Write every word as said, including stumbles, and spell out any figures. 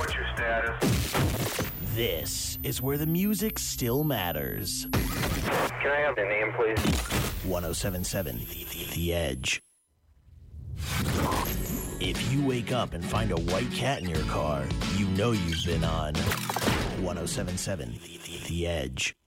What's your status? This is where the music still matters. Can I have the name, please? one oh seven point seven The Edge. If you wake up and find a white cat in your car, you know you've been on one oh seven point seven The Edge.